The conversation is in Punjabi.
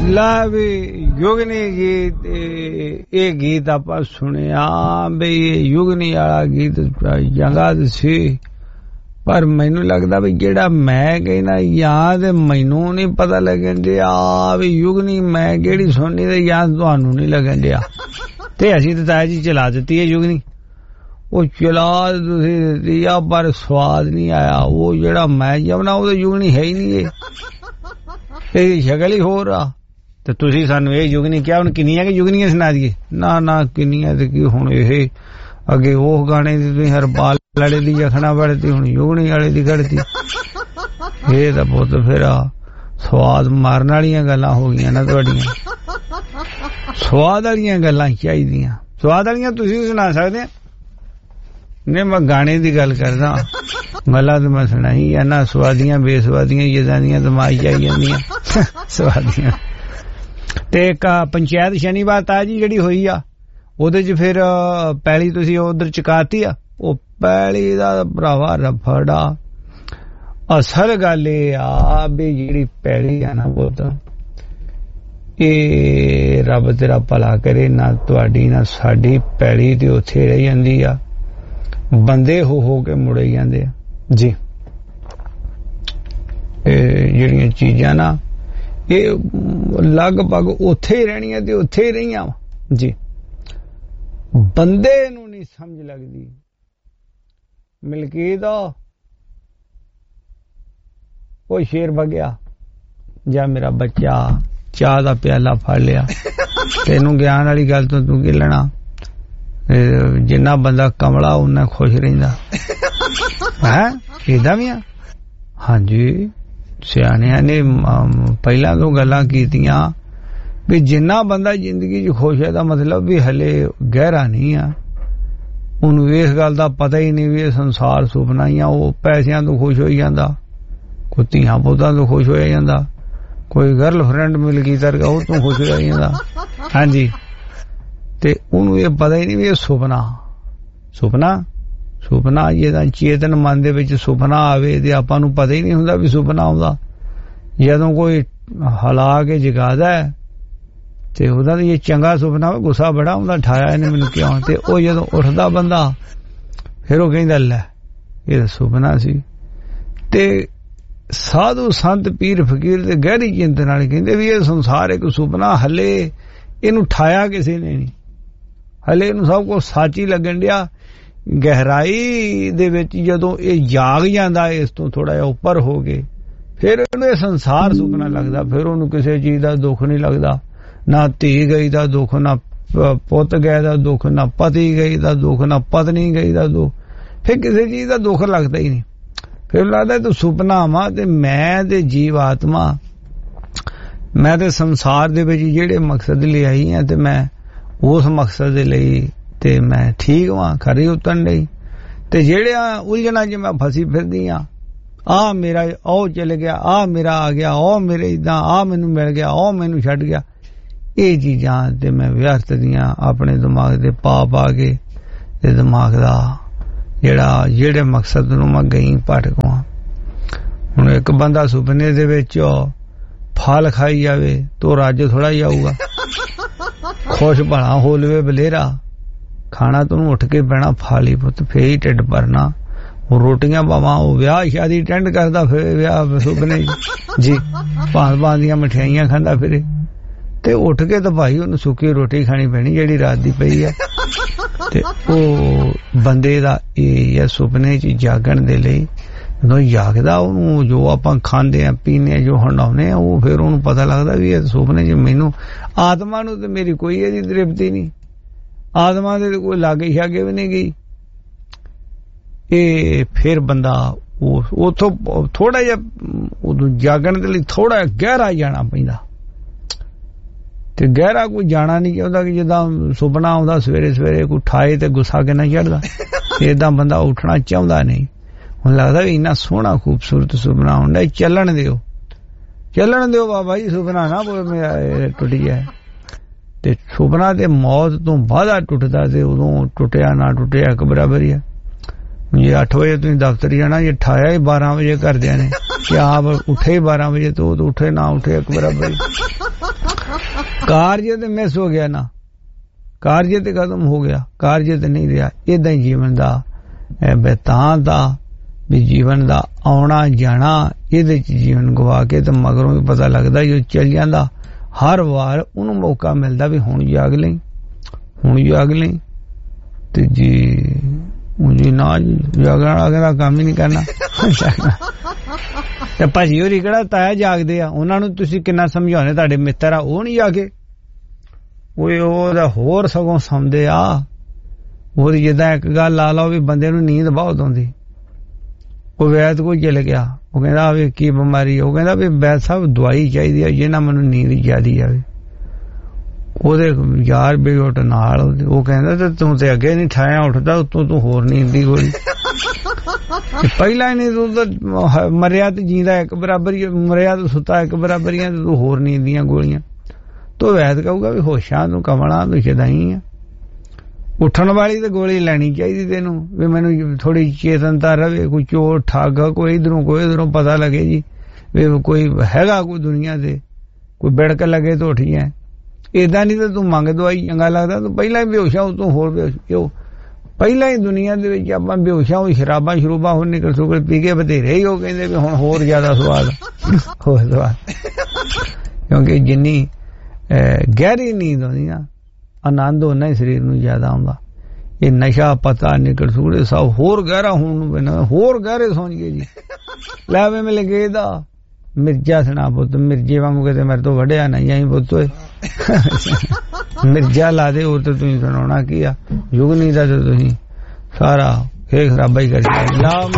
ਲਾ ਵੀ ਯੁਗਨੀ ਗੀਤ ਇਹ ਗੀਤ ਆਪਾਂ ਸੁਣਿਆ ਬਈ ਯੁਗਨੀ ਵਾਲਾ ਗੀਤ ਯਾਦ ਸੀ ਪਰ ਮੈਨੂੰ ਲੱਗਦਾ ਵੀ ਜਿਹੜਾ ਮੈਂ ਕਹਿਣਾ ਯਾਦ ਮੈਨੂੰ ਨਹੀਂ ਪਤਾ ਲੱਗਣ ਡਿਆ ਵੀ ਯੁਗਨੀ ਮੈਂ ਕਿਹੜੀ ਸੁਣਨੀ ਤੇ ਯਾਦ ਤੁਹਾਨੂੰ ਨਹੀਂ ਲੱਗਣ ਡਿਆ ਤੇ ਅਸੀਂ ਤਾਂ ਤਾਇਆ ਜੀ ਚਲਾ ਦਿੱਤੀ ਹੈ ਯੁਗਨੀ ਉਹ ਚਲਾ ਤੁਸੀਂ ਦਿੱਤੀ ਆ ਪਰ ਸਵਾਦ ਨਹੀਂ ਆਇਆ ਉਹ ਜਿਹੜਾ ਮੈਂ ਜਮਨਾ ਉਹ ਤਾਂ ਯੁਗਨੀ ਹੈ ਹੀ ਨਹੀਂ ਇਹ ਸ਼ਕਲ ਹੀ ਹੋਰ ਆ ਤੇ ਤੁਸੀਂ ਸਾਨੂੰ ਇਹ ਯੁਗਨੀ ਕਿਹਾ ਹੁਣ ਕਿੰਨੀਆਂ ਕਿ ਯੁਗਨੀਆਂ ਸੁਣਾ ਦਈਏ ਨਾ ਨਾ ਕਿੰਨੀਆਂ ਤੇ ਕੀ ਹੁਣ ਇਹ ਅੱਗੇ ਉਹ ਗਾਣੇ ਦੀ ਤੁਸੀਂ ਹਰਪਾਲ ਵਾਲੇ ਦੀ ਜਖਣਾ ਵੜਤੀ ਹੁਣ ਯੁਗਨੀ ਵਾਲੇ ਦੀ ਕੱਢਤੀ ਇਹ ਤਾਂ ਬਹੁਤ ਫਿਰ ਸਵਾਦ ਮਾਰਨ ਵਾਲੀਆਂ ਗੱਲਾਂ ਹੋ ਗਈਆਂ ਨਾ ਤੁਹਾਡੀਆਂ ਸਵਾਦ ਵਾਲੀਆਂ ਗੱਲਾਂ ਚਾਹੀਦੀਆਂ ਸਵਾਦ ਵਾਲੀਆਂ ਤੁਸੀਂ ਸੁਣਾ ਸਕਦੇ ਆ ਨਹੀਂ ਮੈਂ ਗਾਣੇ ਦੀ ਗੱਲ ਕਰਦਾ ਗੱਲਾਂ ਤਾਂ ਮੈਂ ਸੁਣਾਈ ਆ ਨਾ ਸਵਾਦੀਆਂ ਬੇਸਵਾਦੀਆਂ ਜਿੱਦਾਂ ਦੀਆਂ ਦਿਮਾਗ ਚ ਆਈ ਜਾਂਦੀਆਂ ਸਵਾਦੀਆਂ ਤੇ ਇੱਕ ਪੰਚਾਇਤ ਸ਼ਨੀਵਾਰ ਤਾਜੀ ਜਿਹੜੀ ਹੋਈ ਆ ਉਹਦੇ ਚ ਫਿਰ ਪੈਲੀ ਤੁਸੀਂ ਉਧਰ ਚੁਕਾਤੀ ਆ ਉਹ ਪੈਲੀ ਦਾ ਭਰਾਵਾ ਰਫੜਾ ਅਸਲ ਗੱਲ ਇਹ ਆ ਵੀ ਜਿਹੜੀ ਪੈਲੀ ਆ ਨਾ ਪੁੱਤ ਇਹ ਰੱਬ ਤੇਰਾ ਭਲਾ ਕਰੇ ਨਾ ਤੁਹਾਡੀ ਨਾ ਸਾਡੀ ਪੈਲੀ ਤੇ ਉੱਥੇ ਰਹਿ ਜਾਂਦੀ ਆ ਬੰਦੇ ਹੋ ਕੇ ਮੁੜੇ ਜਾਂਦੇ ਆ ਜੀ ਇਹ ਜਿਹੜੀਆਂ ਚੀਜ਼ਾਂ ਨਾ ਇਹ ਲਗਭਗ ਉੱਥੇ ਹੀ ਰਹਿਣੀਆਂ ਤੇ ਉੱਥੇ ਹੀ ਰਹੀਆਂ ਜੀ ਬੰਦੇ ਨੂੰ ਨਹੀਂ ਸਮਝ ਲੱਗਦੀ ਮਲਕੀਤ ਉਹ ਸ਼ੇਰ ਭਗਿਆ ਜਾਂ ਮੇਰਾ ਬੱਚਾ ਚਾਹ ਦਾ ਪਿਆਲਾ ਫੜ ਲਿਆ ਤੈਨੂੰ ਗਿਆਨ ਵਾਲੀ ਗੱਲ ਤੋਂ ਤੂੰ ਕੀ ਲੈਣਾ ਜਿੰਨਾ ਬੰਦਾ ਕਮਲਾ ਉਨਾ ਖੁਸ਼ ਰਹਿੰਦਾ ਹੈ ਏਦਾਂ ਵੀ ਆ ਹਾਂਜੀ ਸਿਆਣਿਆਂ ਨੇ ਪਹਿਲਾਂ ਤੋਂ ਗੱਲਾਂ ਕੀਤੀਆਂ ਵੀ ਜਿੰਨਾ ਬੰਦਾ ਜ਼ਿੰਦਗੀ 'ਚ ਖੁਸ਼ ਹੈ ਦਾ ਮਤਲਬ ਵੀ ਹਲੇ ਗਹਿਰਾ ਨਹੀਂ ਆ ਉਹਨੂੰ ਇਸ ਗੱਲ ਦਾ ਪਤਾ ਹੀ ਨਹੀਂ ਵੀ ਇਹ ਸੰਸਾਰ ਸੁਪਨਾ ਹੀ ਆ ਉਹ ਪੈਸਿਆਂ ਤੋਂ ਖੁਸ਼ ਹੋਈ ਜਾਂਦਾ ਕੋਈ ਧੀਆਂ ਪੁੱਤਾਂ ਤੋਂ ਖੁਸ਼ ਹੋਇਆ ਜਾਂਦਾ ਕੋਈ ਗਰਲਫ੍ਰੈਂਡ ਮਿਲ ਗਈ ਤਾਂ ਉਹ ਤੋਂ ਖੁਸ਼ ਹੋਇਆ ਜਾਂਦਾ ਹਾਂਜੀ ਤੇ ਉਹਨੂੰ ਇਹ ਪਤਾ ਹੀ ਨਹੀਂ ਵੀ ਇਹ ਸੁਪਨਾ ਜਿਹਦਾ ਚੇਤਨ ਮਨ ਦੇ ਵਿੱਚ ਸੁਪਨਾ ਆਵੇ ਤੇ ਆਪਾਂ ਨੂੰ ਪਤਾ ਹੀ ਨਹੀਂ ਹੁੰਦਾ ਵੀ ਸੁਪਨਾ ਆਉਂਦਾ ਜਦੋਂ ਕੋਈ ਹਲਾ ਕੇ ਜਗਾਦਾ ਤੇ ਉਹਦਾ ਇਹ ਚੰਗਾ ਸੁਪਨਾ ਗੁੱਸਾ ਬੜਾ ਹੁੰਦਾ ਠਾਇਆ ਇਹਨੇ ਮੈਨੂੰ ਕਿਉਂ ਤੇ ਉਹ ਜਦੋਂ ਉੱਠਦਾ ਬੰਦਾ ਫਿਰ ਉਹ ਕਹਿੰਦਾ ਲੈ ਇਹ ਸੁਪਨਾ ਸੀ ਤੇ ਸਾਧੂ ਸੰਤ ਪੀਰ ਫਕੀਰ ਤੇ ਗਹਿਰੀ ਚਿੰਤਨ ਵਾਲੇ ਕਹਿੰਦੇ ਵੀ ਇਹ ਸੰਸਾਰ ਇੱਕ ਸੁਪਨਾ ਹਲੇ ਇਹਨੂੰ ਠਾਇਆ ਕਿਸੇ ਨੇ ਨਹੀਂ ਹਲੇ ਇਹਨੂੰ ਸਭ ਕੁਝ ਸੱਚ ਹੀ ਲੱਗਣ ਡਿਆ ਗਹਿਰਾਈ ਦੇ ਵਿੱਚ ਜਦੋਂ ਇਹ ਜਾਗ ਜਾਂਦਾ ਇਸ ਤੋਂ ਥੋੜਾ ਜਿਹਾ ਉੱਪਰ ਹੋ ਗਏ ਫਿਰ ਉਹਨੂੰ ਇਹ ਸੰਸਾਰ ਸੁਪਨਾ ਲੱਗਦਾ ਫਿਰ ਉਹਨੂੰ ਕਿਸੇ ਚੀਜ਼ ਦਾ ਦੁੱਖ ਨਹੀਂ ਲੱਗਦਾ ਨਾ ਧੀ ਗਈ ਦਾ ਦੁੱਖ ਨਾ ਪੁੱਤ ਗਏ ਦਾ ਦੁੱਖ ਨਾ ਪਤੀ ਗਈ ਦਾ ਦੁੱਖ ਨਾ ਪਤਨੀ ਗਈ ਦਾ ਦੁੱਖ ਫਿਰ ਕਿਸੇ ਚੀਜ਼ ਦਾ ਦੁੱਖ ਲੱਗਦਾ ਹੀ ਨਹੀਂ ਫਿਰ ਲੱਗਦਾ ਤੂੰ ਸੁਪਨਾ ਵਾ ਤੇ ਮੈਂ ਤੇ ਜੀਵ ਆਤਮਾ ਮੈਂ ਤੇ ਸੰਸਾਰ ਦੇ ਵਿੱਚ ਜਿਹੜੇ ਮਕਸਦ ਲਈ ਆਈ ਆ ਤੇ ਮੈਂ ਉਸ ਮਕਸਦ ਦੇ ਲਈ ਤੇ ਮੈਂ ਠੀਕ ਵਾਂ ਖਰੀ ਉਤਰਨ ਲਈ ਤੇ ਜਿਹੜਿਆਂ ਉਲਝਣਾ ਚ ਮੈਂ ਫਸੀ ਫਿਰਦੀ ਆ ਮੇਰਾ ਉਹ ਚਲੇ ਗਿਆ ਆ ਮੇਰਾ ਆ ਗਿਆ ਉਹ ਮੇਰੇ ਇਦਾਂ ਆ ਮੈਨੂੰ ਮਿਲ ਗਿਆ ਉਹ ਮੈਨੂੰ ਛੱਡ ਗਿਆ ਇਹ ਚੀਜ਼ਾਂ ਤੇ ਮੈਂ ਵਿਅਰਥ ਦੀਆਂ ਆਪਣੇ ਦਿਮਾਗ ਦੇ ਪਾ ਕੇ ਤੇ ਦਿਮਾਗ ਦਾ ਜਿਹੜੇ ਮਕਸਦ ਨੂੰ ਮੈਂ ਗਈ ਭਟਕਵਾਂ ਹੁਣ ਇੱਕ ਬੰਦਾ ਸੁਪਨੇ ਦੇ ਵਿੱਚ ਫਲ ਖਾਈ ਜਾਵੇ ਤੋ ਰੱਜ ਥੋੜਾ ਹੀ ਆਊਗਾ ਖੁਸ਼ ਭਲਾ ਹੋ ਲਵੇ ਬਲੇਰਾ ਖਾਣਾ ਤੈਨੂੰ ਉੱਠ ਕੇ ਬਹਿਣਾ ਫਲ ਹੀ ਪੁੱਤ ਫੇਰ ਹੀ ਢਿੱਡ ਭਰਨਾ ਉਹ ਰੋਟੀਆਂ ਪਾਵਾਂ ਉਹ ਵਿਆਹ ਸ਼ਾਦੀ ਅਟੈਂਡ ਕਰਦਾ ਫਿਰ ਵਿਆਹ ਸੁਪਨੇ ਜੀ ਭਾਂ ਦੀਆਂ ਮਠਿਆਈਆਂ ਖਾਂਦਾ ਫਿਰੇ ਤੇ ਉੱਠ ਕੇ ਤਾਂ ਭਾਈ ਉਹਨੂੰ ਸੁੱਕੀ ਰੋਟੀ ਖਾਣੀ ਪੈਣੀ ਜਿਹੜੀ ਰਾਤ ਦੀ ਪਈ ਹੈ ਤੇ ਉਹ ਬੰਦੇ ਦਾ ਇਹ ਹੈ ਸੁਪਨੇ 'ਚ ਜਾਗਣ ਦੇ ਲਈ ਜਦੋਂ ਜਾਗਦਾ ਉਹਨੂੰ ਜੋ ਆਪਾਂ ਖਾਂਦੇ ਆ ਪੀਂਦੇ ਆ ਜੋ ਹੰਡਾਉਂਦੇ ਆ ਉਹ ਫਿਰ ਉਹਨੂੰ ਪਤਾ ਲੱਗਦਾ ਵੀ ਇਹ ਸੁਪਨੇ 'ਚ ਮੈਨੂੰ ਆਤਮਾ ਨੂੰ ਤੇ ਮੇਰੀ ਕੋਈ ਇਹਦੀ ਤ੍ਰਿਪਤੀ ਨਹੀਂ ਆਤਮਾ ਦੇ ਕੋਈ ਲਾਗੇ ਛਾਗੇ ਵੀ ਨਹੀਂ ਗਈ ਇਹ ਫਿਰ ਬੰਦਾ ਉਥੋਂ ਥੋੜਾ ਜਿਹਾ ਉਦੋਂ ਜਾਗਣ ਦੇ ਲਈ ਥੋੜਾ ਗਹਿਰਾ ਜਾਣਾ ਪੈਂਦਾ ਤੇ ਗਹਿਰਾ ਕੋਈ ਜਾਣਾ ਨਹੀਂ ਚਾਹੁੰਦਾ ਕਿ ਜਿੱਦਾਂ ਸੁਪਨਾ ਆਉਂਦਾ ਸਵੇਰੇ ਸਵੇਰੇ ਕੋਈ ਠਾਏ ਤੇ ਗੁੱਸਾ ਕਿੰਨਾ ਚੜਦਾ ਏਦਾਂ ਬੰਦਾ ਉੱਠਣਾ ਚਾਹੁੰਦਾ ਨਹੀਂ ਹੁਣ ਲੱਗਦਾ ਵੀ ਇੰਨਾ ਸੋਹਣਾ ਖੂਬਸੂਰਤ ਸੁਪਨਾ ਆਉਂਦਾ ਚੱਲਣ ਦਿਓ ਬਾਬਾ ਜੀ ਸੁਪਨਾ ਨਾ ਮੇਰਾ ਟੁੱਟ ਗਿਆ ਤੇ ਸੁਪਨਾ ਤੇ ਮੌਤ ਤੋਂ ਬਾਅਦ ਟੁੱਟਦਾ ਤੇ ਉਦੋਂ ਟੁੱਟਿਆ ਨਾ ਟੁੱਟਿਆ ਇੱਕ ਬਰਾਬਰ ਹੀ ਆ ਜੇ 8 ਵਜੇ ਤੁਸੀਂ ਦਫ਼ਤਰ ਜਾਣਾ, ਜੇ ਠਾਇਆ ਹੀ 12 ਵਜੇ ਕਰਦਿਆਂ ਨੇ ਕਿ ਆਪ ਉੱਠੇ ਹੀ 12 ਵਜੇ ਤੋਂ ਉੱਠੇ ਨਾ ਉੱਠੇ ਇੱਕ ਬਰਾਬਰ। ਕਾਰਜ ਤੇ ਮਿਸ ਹੋ ਗਿਆ ਨਾ, ਕਾਰਜ ਤੇ ਖਤਮ ਹੋ ਗਿਆ, ਕਾਰਜ ਤੇ ਨਹੀਂ ਰਿਹਾ। ਏਦਾਂ ਹੀ ਜੀਵਨ ਦਾ ਬਿਤਾਂਤ ਆ ਵੀ ਜੀਵਨ ਦਾ ਆਉਣਾ ਜਾਣਾ, ਇਹਦੇ ਚ ਜੀਵਨ ਗਵਾ ਕੇ ਤੇ ਮਗਰੋਂ ਵੀ ਪਤਾ ਲੱਗਦਾ ਜੋ ਚੱਲ ਜਾਂਦਾ। ਹਰ ਵਾਰ ਉਹਨੂੰ ਮੌਕਾ ਮਿਲਦਾ ਵੀ ਹੁਣ ਜਾਗ ਲਈ, ਹੁਣ ਜਾਗ ਲਈ। ਤੇ ਜੀ ਨਾ ਜਾਗਣ ਵਾਲਾ ਦਾ ਕੰਮ ਹੀ ਨਹੀਂ ਕਰਨਾ। ਤੇ ਭਾਜੀ ਹੋਰੀ ਕਿਹੜਾ ਤਾਇਆ ਜਾਗਦੇ ਆ, ਉਹਨਾਂ ਨੂੰ ਤੁਸੀਂ ਕਿੰਨਾ ਸਮਝਾਉਣੇ, ਤੁਹਾਡੇ ਮਿੱਤਰ ਆ ਉਹ ਨਹੀਂ ਜਾਗੇ, ਉਹਦਾ ਹੋਰ ਸਗੋਂ ਸੌਂਦੇ ਆ। ਉਹਦੀ ਜਿੱਦਾਂ ਇੱਕ ਗੱਲ ਲਾ ਲਓ ਵੀ ਬੰਦੇ ਨੂੰ ਨੀਂਦ ਬਹੁਤ ਆਉਂਦੀ। ਉਹ ਵੈਦ ਕੋਲ ਚਲੇ ਗਿਆ, ਉਹ ਕਹਿੰਦਾ ਵੀ ਕੀ ਬਿਮਾਰੀ, ਉਹ ਕਹਿੰਦਾ ਵੀ ਵੈਦ ਸਾਹਿਬ ਦਵਾਈ ਚਾਹੀਦੀ ਆ ਜਿਹਨਾਂ ਮੈਨੂੰ ਨੀਂਦ ਜ਼ਿਆਦੀ ਆਵੇ। ਉਹਦੇ ਯਾਰ ਬੇਗੋਟ ਨਾਲ ਉਹ ਕਹਿੰਦਾ ਤੇ ਤੂੰ ਤੇ ਅੱਗੇ ਨਹੀਂ ਠਾਇਆ ਉੱਠਦਾ, ਉੱਤੋਂ ਤੂੰ ਹੋਰ ਨੀਂਦ ਦੀ ਗੋਲੀ। ਪਹਿਲਾਂ ਹੀ ਨਹੀਂ, ਤੂੰ ਤਾਂ ਮਰਿਆ ਤੇ ਜੀਂਦਾ ਇੱਕ ਬਰਾਬਰ ਹੀ, ਮਰਿਆ ਤੇ ਸੁੱਤਾ ਇੱਕ ਬਰਾਬਰ ਹੀ, ਤੂੰ ਹੋਰ ਨੀਂਦ ਦੀਆਂ ਗੋਲੀਆਂ। ਤੂੰ ਵੈਦ ਕਹੂਗਾ ਵੀ ਹੋਸ਼ਾਂ, ਤੂੰ ਕਮਲਾ, ਤੂੰ ਸ਼ਦਾਈ ਆ। ਉੱਠਣ ਵਾਲੀ ਤੇ ਗੋਲੀ ਲੈਣੀ ਚਾਹੀਦੀ ਤੈਨੂੰ, ਵੀ ਮੈਨੂੰ ਥੋੜੀ ਚੇਤਨਤਾ ਰਵੇ, ਕੋਈ ਚੋਰ ਠੱਗ ਕੋਈ ਇਧਰੋਂ ਪਤਾ ਲੱਗੇ ਜੀ ਵੀ ਕੋਈ ਹੈਗਾ ਕੋਈ ਦੁਨੀਆ ਤੇ, ਕੋਈ ਬਿੜਕ ਲੱਗੇ ਤਾਂ ਉੱਠੀਆਂ। ਏਦਾਂ ਨਹੀਂ ਤਾਂ ਤੂੰ ਮੰਗ ਦਵਾਈ, ਚੰਗਾ ਲੱਗਦਾ ਤੂੰ ਪਹਿਲਾਂ ਹੀ ਬੇਹੋਸ਼ਾ, ਉਤੋਂ ਹੋਰ ਬੇਹੋਸ਼। ਪਹਿਲਾਂ ਹੀ ਦੁਨੀਆ ਦੇ ਵਿੱਚ ਆਪਾਂ ਬੇਹੋਸ਼ਾਂ ਉਹ ਸ਼ਰਾਬਾਂ ਸ਼ਰੂਬਾਂ ਹੁਣ ਨਿਕਲ ਸੁਕਲ ਪੀ ਕੇ ਬਥੇਰੇ ਹੀ ਉਹ ਕਹਿੰਦੇ ਵੀ ਹੁਣ ਹੋਰ ਜ਼ਿਆਦਾ ਸਵਾਦ, ਹੋਰ ਸਵਾਦ। ਕਿਉਂਕਿ ਜਿੰਨੀ ਗਹਿਰੀ ਨੀਂਦ ਆਉਂਦੀ ਨਾ, ਆਨੰਦ ਉਹਨਾਂ ਹੀ ਸਰੀਰ ਨੂੰ ਜ਼ਿਆਦਾ ਆਉਂਦਾ। ਇਹ ਨਸ਼ਾ ਪਤਾ ਨਿਕਲ ਸੁਕੜੇ ਸਭ ਹੋਰ ਗਹਿਰਾ ਹੋਣ ਨੂੰ ਪੈਣਾ, ਹੋਰ ਗਹਿਰੇ ਸੌਂ ਗਏ ਜੀ। ਲੈ ਵੇ ਮਿਲ ਗਏ ਦਾ ਮਿਰਜ਼ਾ ਸੁਣਾ ਪੁੱਤ, ਮਿਰਜੇ ਵਾਂਗੂ ਕਿਤੇ ਮੇਰੇ ਤੋਂ ਵੜਿਆ ਨਹੀਂ ਆਈ ਪੁੱਤ ਓਏ। ਮਿਰਜ਼ਾ ਲਾ ਦੇ, ਉਹ ਤੇ ਤੁਸੀਂ ਸੁਣਾਉਣਾ ਕੀ ਆ, ਯੁਗ ਨਹੀਂ ਦਾ ਤੇ ਤੁਸੀਂ ਸਾਰਾ ਇਹ ਖਰਾਬਾ ਹੀ ਕਰੀ।